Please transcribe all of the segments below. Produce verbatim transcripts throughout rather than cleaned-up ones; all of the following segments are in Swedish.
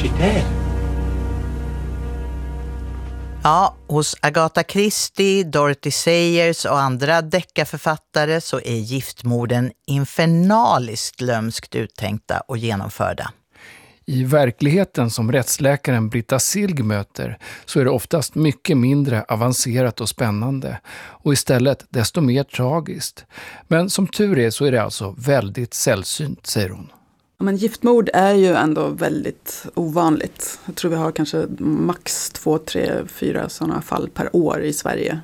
universitet. Ja, hos Agatha Christie, Dorothy Sayers och andra deckarförfattare så är giftmorden infernaliskt lömskt uttänkta och genomförda. I verkligheten som rättsläkaren Britta Silg möter så är det oftast mycket mindre avancerat och spännande och istället desto mer tragiskt. Men som tur är så är det alltså väldigt sällsynt, säger hon. Men giftmord är ju ändå väldigt ovanligt. Jag tror vi har kanske max två, tre, fyra sådana fall per år i Sverige.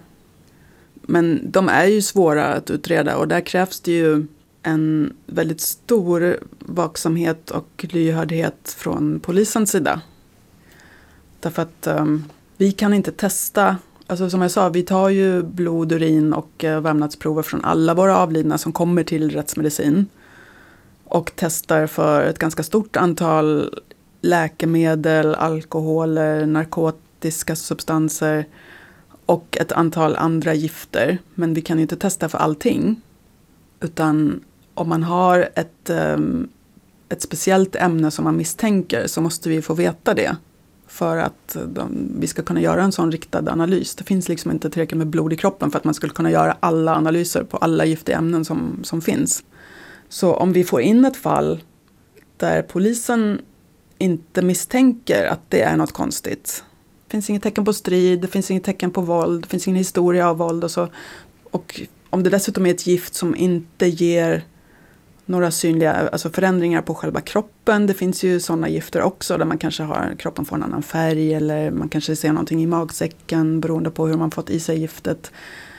Men de är ju svåra att utreda och där krävs det ju en väldigt stor vaksamhet och lyhördhet från polisens sida. Därför att um, vi kan inte testa, alltså som jag sa, vi tar ju blod, urin och uh, vävnadsprover från alla våra avlidna som kommer till rättsmedicin. Och testar för ett ganska stort antal läkemedel, alkoholer, narkotiska substanser och ett antal andra gifter. Men vi kan ju inte testa för allting. Utan om man har ett, ett speciellt ämne som man misstänker så måste vi få veta det. För att de, vi ska kunna göra en sån riktad analys. Det finns liksom inte tillräckligt med blod i kroppen för att man skulle kunna göra alla analyser på alla giftiga ämnen som, som finns. Så om vi får in ett fall där polisen inte misstänker att det är något konstigt. Det finns inget tecken på strid, det finns inget tecken på våld, det finns ingen historia av våld och så. Och om det dessutom är ett gift som inte ger några synliga alltså förändringar på själva kroppen. Det finns ju sådana gifter också där man kanske har kroppen får en annan färg eller man kanske ser någonting i magsäcken beroende på hur man fått i sig giftet.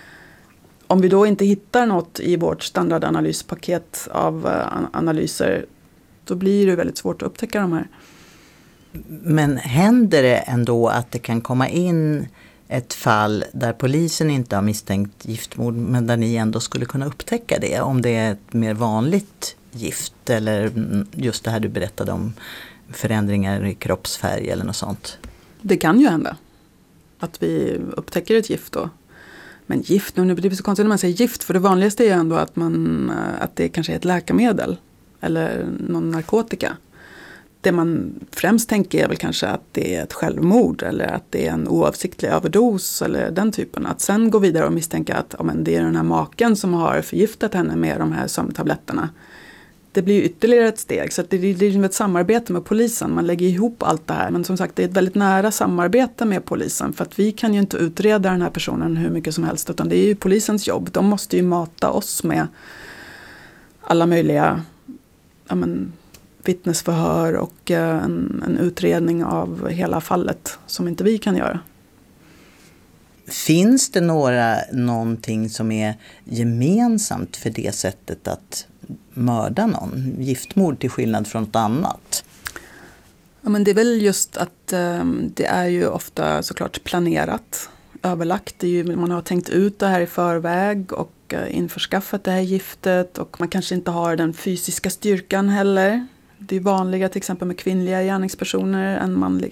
Om vi då inte hittar något i vårt standardanalyspaket av analyser, då blir det väldigt svårt att upptäcka de här. Men händer det ändå att det kan komma in ett fall där polisen inte har misstänkt giftmord men där ni ändå skulle kunna upptäcka det? Om det är ett mer vanligt gift eller just det här du berättade om förändringar i kroppsfärg eller något sånt? Det kan ju hända att vi upptäcker ett gift då. Men gift, nu blir det så konstigt när man säger gift, för det vanligaste är ju ändå att, man, att det kanske är ett läkemedel eller någon narkotika. Det man främst tänker är väl kanske att det är ett självmord eller att det är en oavsiktlig överdos eller den typen. Att sen gå vidare och misstänka att ja, men det är den här maken som har förgiftat henne med de här sömntabletterna. Det blir ytterligare ett steg, så att det är ett samarbete med polisen. Man lägger ihop allt det här, men som sagt det är ett väldigt nära samarbete med polisen. För att vi kan ju inte utreda den här personen hur mycket som helst, utan det är ju polisens jobb. De måste ju mata oss med alla möjliga ja, men, vittnesförhör och en, en utredning av hela fallet som inte vi kan göra. Finns det några, någonting som är gemensamt för det sättet att mörda någon? Giftmord till skillnad från något annat? Ja, men det är väl just att eh, det är ju ofta såklart planerat, överlagt. Det är ju, man har tänkt ut det här i förväg och eh, införskaffat det här giftet. Och man kanske inte har den fysiska styrkan heller. Det är vanliga till exempel med kvinnliga gärningspersoner än manliga,